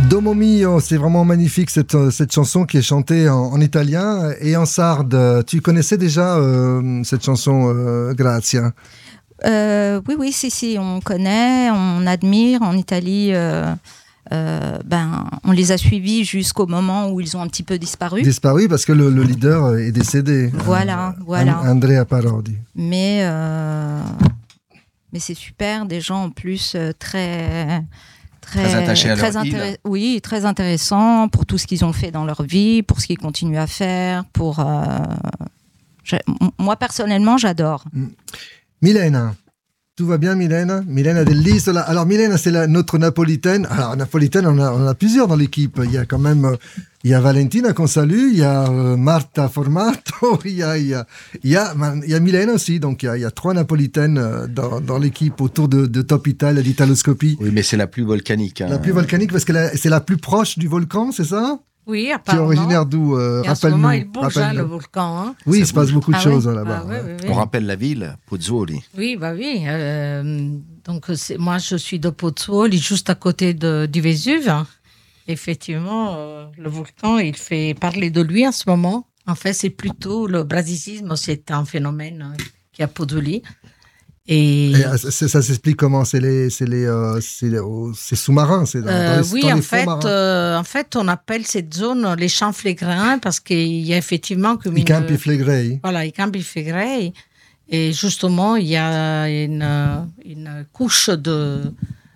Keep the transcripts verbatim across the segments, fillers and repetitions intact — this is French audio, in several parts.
Domo mio, c'est vraiment magnifique cette, cette chanson qui est chantée en, en italien et en sarde. Tu connaissais déjà euh, cette chanson, euh, Grazia? euh, Oui, oui, si, si, on connaît, on admire. En Italie, euh, euh, ben, on les a suivis jusqu'au moment où ils ont un petit peu disparu. Disparu parce que le, le leader est décédé. Voilà, euh, voilà. Andrea Parodi. Mais, euh, mais c'est super, des gens en plus euh, très... Très, très attachés à très leur intéress- île. Oui, très intéressant pour tout ce qu'ils ont fait dans leur vie, pour ce qu'ils continuent à faire. Pour, euh, j'ai- moi, personnellement, j'adore. Milena. Tout va bien, Milena? Milena dell'Isola. Alors, Milena, c'est la, notre napolitaine. Alors, napolitaine, on a, on a plusieurs dans l'équipe. Il y a quand même, euh, il y a Valentina qu'on salue, il y a euh, Marta Formato, il y a, il y a, il y a, il y a Milena aussi. Donc, il y a, il y a trois napolitaines euh, dans, dans l'équipe autour de, de Top Italia, d'Italoscopie. Oui, mais c'est la plus volcanique. Hein. La plus volcanique parce que la- c'est la plus proche du volcan, c'est ça? Oui, Tu es apparemment. originaire d'où? euh, Et en ce Rappelle-nous. moment, il bouge, hein, rappelle-nous. le volcan. Hein. Oui, Ça il se passe bouge. beaucoup de Ah choses ouais hein, là-bas. Ah ouais, ouais, ouais. On rappelle la ville, Pozzuoli. Oui, bah oui. euh, donc, c'est, moi, je suis de Pozzuoli, juste à côté de, du Vésuve. Effectivement, euh, le volcan, il fait parler de lui en ce moment. En fait, c'est plutôt le brasisisme, c'est un phénomène euh, qui est à Pozzuoli. Et, Et, euh, ça, ça s'explique comment? C'est les, c'est les, euh, c'est, les- oh, c'est sous-marin, c'est dans, Euh, dans les, oui, dans en les fonds fait, marins. euh, en fait, on appelle cette zone les champs flégrins parce qu'il y a effectivement comme I une, campi flegrei. voilà, i campi flegrei. Et justement, il y a une, une couche de,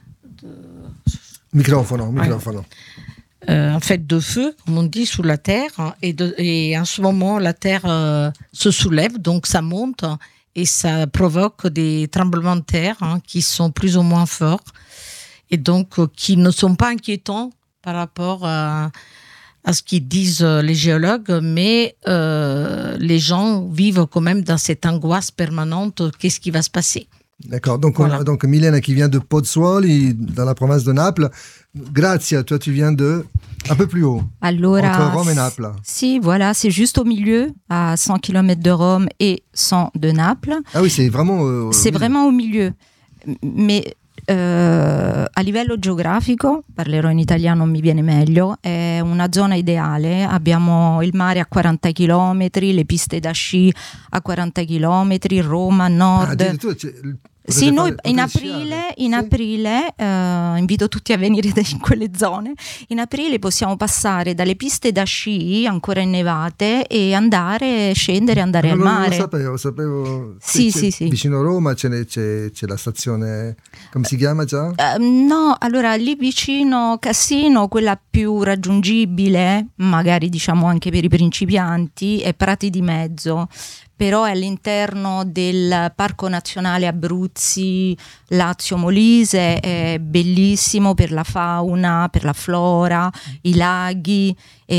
Microfono, microfono. euh, en fait, de feu, comme on dit, sous la terre. hein, Et, de, et en ce moment, la terre euh, se soulève, donc ça monte et ça provoque des tremblements de terre hein, qui sont plus ou moins forts et donc euh, qui ne sont pas inquiétants par rapport à, à ce qu'ils disent euh, les géologues, mais euh, les gens vivent quand même dans cette angoisse permanente. Qu'est-ce qui va se passer? D'accord. Donc, Voilà. on a, donc Milena qui vient de Pozzuoli, dans la province de Naples. Grazia, toi tu viens de un peu plus haut, Allora, entre Rome et Naples. Si, voilà, c'est juste au milieu, à cent kilomètres de Rome et cent de Naples. Ah oui, c'est vraiment. euh, C'est oui. vraiment au milieu. Mais eh, a livello geografico, parlerò in italiano, mi viene meglio, è una zona ideale. Abbiamo il mare a quaranta chilometri, le piste da sci a quaranta chilometri, Roma, Ah, nord. addirittura, cioè, Sì, potete noi fare- in potete aprile, sciare. in Sì. aprile eh, invito tutti a venire da- in quelle zone. In aprile possiamo passare dalle piste da sci ancora innevate e andare, scendere, andare Non, al non, non lo mare. sapevo, sapevo. Sì, c'è- sì, sì. Vicino a Roma c'è, c'è, c'è la stazione, come si chiama già? Eh, no, allora lì vicino Cassino, quella più raggiungibile, magari diciamo anche per i principianti, è Prati di Mezzo, però è all'interno del Parco Nazionale Abruzzi Lazio Molise, è bellissimo per la fauna, per la flora, i laghi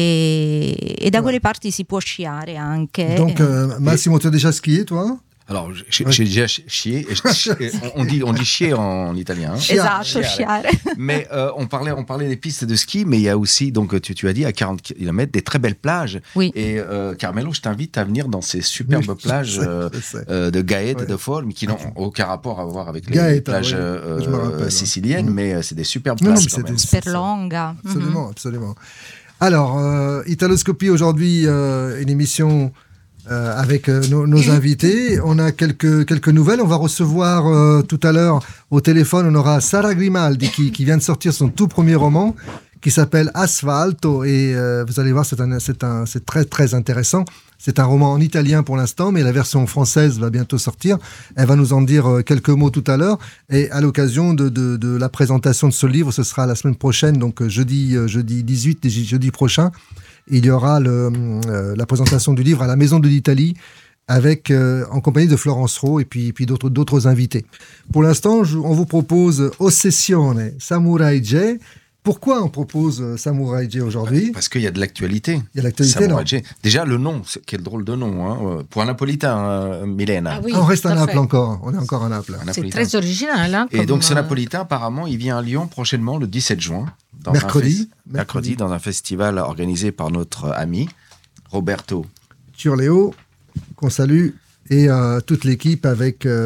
e, e da quelle parti si può sciare anche. Donc, euh, Massimo, tu as déjà skié, toi? Alors, j'ai j'ai déjà chié. On dit, on dit chier en italien. Hein. Esatto, Sciare. sciare. Mais euh, on, parlait, on parlait des pistes de ski, mais il y a aussi, donc tu, tu as dit, à quarante kilomètres, des très belles plages. Oui. Et euh, Carmelo, je t'invite à venir dans ces superbes Oui, je plages sais, euh, je sais. euh, de Gaète Ouais. et de Fol, mais qui n'ont aucun rapport à voir avec les Gaeta, plages oui, euh, je me rappelle, ouais. siciliennes, Mhm. mais euh, c'est des superbes Non, non, plages mais quand c'est même. des- Sperlonga. Mhm. Absolument, absolument. Alors, euh, Italoscopie aujourd'hui, euh, une émission euh, avec euh, nos, nos invités. On a quelques, quelques nouvelles. On va recevoir euh, tout à l'heure au téléphone, on aura Sara Grimaldi qui, qui vient de sortir son tout premier roman qui s'appelle Asfalto. Et euh, vous allez voir, c'est, un, c'est, un, c'est très très intéressant. C'est un roman en italien pour l'instant, mais la version française va bientôt sortir. Elle va nous en dire euh, quelques mots tout à l'heure. Et à l'occasion de, de, de la présentation de ce livre, ce sera la semaine prochaine, donc euh, jeudi, euh, jeudi dix-huit, jeudi prochain, il y aura le, euh, la présentation du livre à la Maison de l'Italie avec, euh, en compagnie de Florence Rowe et puis, puis d'autres, d'autres invités. Pour l'instant, je, on vous propose Ossessione Samurai J. Pourquoi on propose euh, Samurai J aujourd'hui? Parce qu'il y a de l'actualité. Il y a l'actualité, Samurai non? J. Déjà, le nom, c'est- quel drôle de nom. Hein. euh, Pour un napolitain, euh, Milena. Ah oui, Ah, on reste tout à à Naples fait. encore. On est encore à Naples. Un C'est napolitain. très original. Hein, Et comme, donc, ce euh, napolitain, apparemment, il vient à Lyon prochainement, le dix-sept juin. Dans Mercredi. un fes- Mercredi. mercredi, dans un festival organisé par notre ami Roberto. Turléo, qu'on salue, et euh, toute l'équipe avec euh,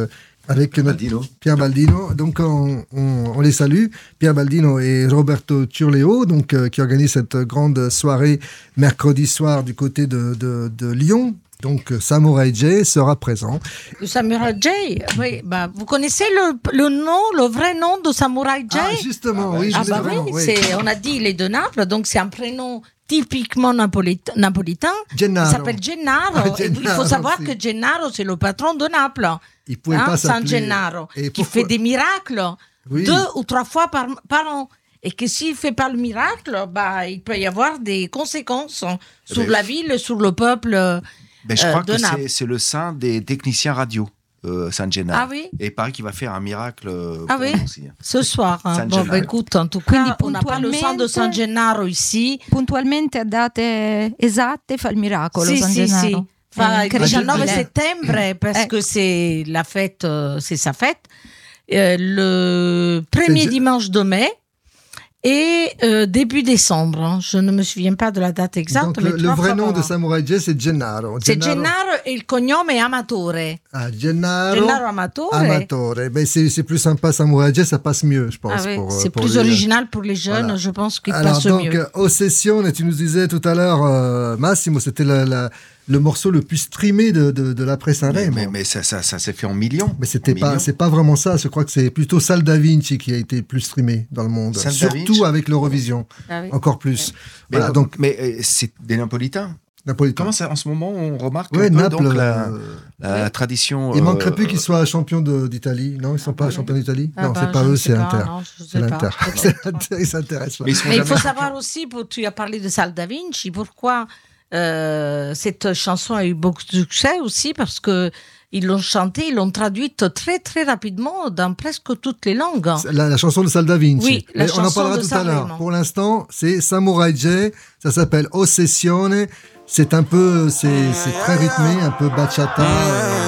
avec notre Baldino. Pierre Baldino. Donc on, on, on les salue, Pierre Baldino et Roberto Turleo, donc euh, qui organisent cette grande soirée mercredi soir du côté de, de, de Lyon. Donc Samurai J sera présent. Le Samurai J, oui, bah, vous connaissez le, le nom, le vrai nom de Samurai J? Ah justement, oui, Ah bah justement, oui, oui. c'est, on a dit il est de Naples, donc c'est un prénom typiquement napolita- napolitain. Gennaro. Il s'appelle Gennaro. Ah, Et il faut Gennaro, savoir sì. que Gennaro, c'est le patron de Naples. Il pouvait Hein, pas San s'appeler. Gennaro, Et qui pourquoi- fait des miracles Oui. deux ou trois fois par, par an. Et que s'il ne fait pas le miracle, bah, il peut y avoir des conséquences sur ben, la ville, sur le peuple. Ben, je Euh, crois de que Naples. c'est, c'est le saint des techniciens radio, euh, San Gennaro. Ah oui? Et il paraît qu'il va faire un miracle euh, Ah pour oui? nous aussi. Ce soir. hein. San Bon, Gennaro. bah, écoute, en tout Quindi cas, on n'a pas le sang de San puntualmente- Gennaro ici. Puntualmente a date esatte fa il miracolo Sì, San sì, Gennaro. sì. Fa È il incredibile. diciannove settembre parce Eh. que c'est la fête, euh, c'est sa fête. Euh, le premier C'est- dimanche de mai et euh, début décembre. hein. Je ne me souviens pas de la date exacte. Donc mais le, le trois vrai fois nom par de an. Samurai J c'est Gennaro. C'est Gennaro et le cognome è Amatore. Ah, Gennaro. Gennaro Amatore. Amatore. Ben, c'est, c'est plus sympa, Samurai J, ça passe mieux, je pense. Ah oui, pour, c'est pour plus lui. original pour les jeunes, Voilà. je pense qu'il Alors passe donc, mieux. euh, Ossessione, tu nous disais tout à l'heure, euh, Massimo, c'était la, la- le morceau le plus streamé de, de, de l'après-Saint Mais, Remo. mais, mais ça, ça, ça s'est fait en millions. Mais c'était En pas, millions. c'est pas vraiment ça. Je crois que c'est plutôt Sal Da Vinci qui a été plus streamé dans le monde. Sal Da Surtout Vinci. avec l'Eurovision. Ah oui. Encore plus. Mais, Voilà, donc, mais euh, c'est des Napolitains. Napolitain. Comment ça, en ce moment, on remarque Ouais, un peu, Naples. donc, la, euh, la tradition. il euh, manquerait plus qu'ils soient champions de- d'Italie. Non, ils sont pas bah champions d'Italie. Ah non, bah, c'est pas je eux, ne c'est sais pas, l'Inter. non, je sais C'est pas, l'Inter. peut-être. C'est l'Inter, ils s'intéressent pas. Mais ils seront Mais il jamais faut champions. savoir aussi, pour, tu as parlé de Sal Da Vinci, pourquoi euh, cette chanson a eu beaucoup de succès aussi, parce que ils l'ont chantée, ils l'ont traduite très très rapidement dans presque toutes les langues. La, la chanson de Sal Da Vinci. Oui, la Mais on en chanson parlera de tout à San l'heure. Remo. Pour l'instant, c'est Samurai J. Ça s'appelle Ossessione. C'est un peu, c'est, c'est très rythmé, un peu bachata. euh,